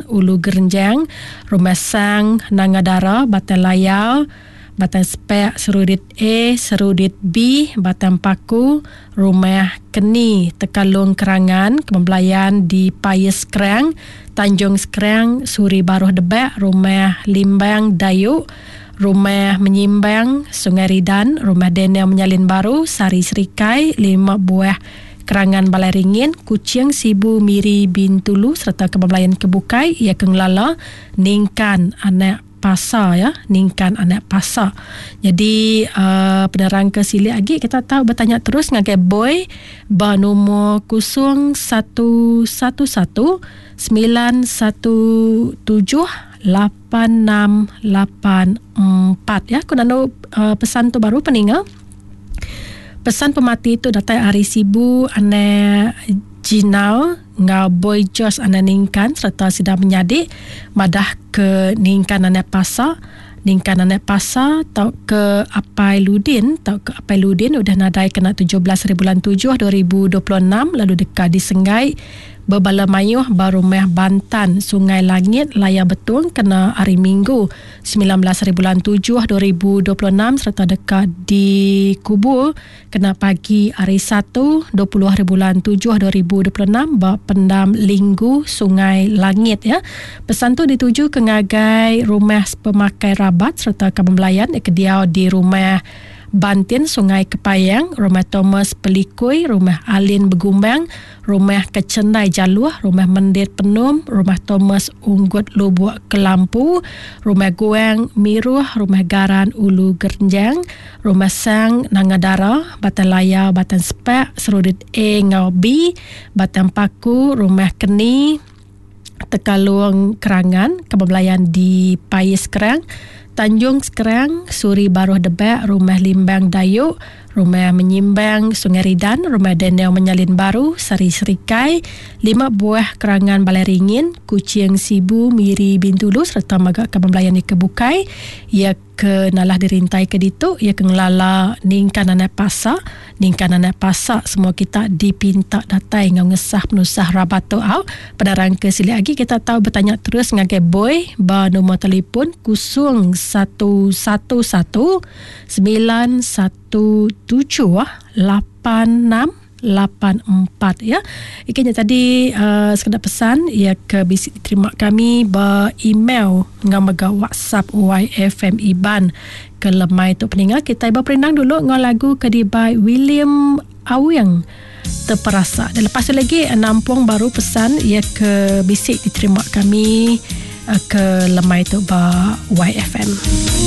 Ulu Gerenjang, Rumah Sang Nangadara, Batan Layau, Batan Spek Serudit A, Serudit B, Batan Paku, Rumah Keni Tekalung Kerangan, Kembelayan di Payas Kerang, Tanjung Sekerang, Suri Baruh Debek, Rumah Limbang Dayuk, Rumah Menyimbang Sungai Ridan, Rumah Daniel Menyalin Baru, Sari Serikai, 5 buah Kerangan Balai Ringin, Kuching Sibu Miri Bintulu serta Kembelayan Kebukai, ia Kenglala, Ningkan Anak Pasar ya, Ningkan Anak Pasar. Jadi penerang ke sili lagi kita tahu bertanya terus ngagai boy ba nombor 0111 917 8684 ya. Kunano pesan tu baru peningal. Pesan pemati itu datai hari Sibu ane Jinau ngau boy Jos ane Ningkan serta sidang menyadik madah ke Ningkan ane Pasar, Ningkan ane Pasar tau ke Apai Ludin udah nadai kena 17 bulan 7 2026 lalu dekat di Senggai Bebala Mayuh Baru Meh Bantan Sungai Langit Layar Betung kena hari Minggu 19 bulan 7 2026 serta dekat di Kubur kena pagi hari 1 20 bulan 7 2026 Pendam Linggu Sungai Langit ya. Pesan tu dituju ke ngagai rumah pemakai rabat serta kebelayan kediau di rumah Bantin Sungai Kepayang, Rumah Thomas Pelikui, Rumah Alin Begumbang, Rumah Kecendai Jaluh, Rumah Mendir Penum, Rumah Thomas Unggut Lubuk Kelampu, Rumah Guang Miruh, Rumah Garan Ulu Gerenjang, Rumah Sang Nangadara, Batan Layau, Batan Spek, Serudit A Ngau B, Batan Paku, Rumah Keni Tekalung Kerangan, Kebelayan di Payas Kerang, Tanjung Sekerang, Suri Baruh Debek, Rumah Limbang Dayuk, Rumah Menyimbang Sungai Ridan, Rumah Daniel Menyalin Baru, Sari Serikai, 5 buah Kerangan Balai Ringin, Kuching Sibu Miri Bintulu serta Magak Kebelayan di Kebukai, ia ke nalah dirintai ke ditu, ia ke ngelala Ningkan Anak Pasar, Ningkan Anak Pasar semua kita dipinta datai ngau ngesah penusah rabat tu au. Penerang ke sili lagi kita tahu bertanya terus ngagai boy ba nombor telefon 0111 917 8684 ya. Ikannya tadi sekedar pesan ia ke bisik diterima kami ba email ngamaga WhatsApp YFM Iban ke lemai tu peninggal kita iba perindang dulu ngau lagu kedibai William Awing Terperasa. Dan lepas tu lagi nampung baru pesan ia ke bisik diterima kami ke lemai tu ba YFM.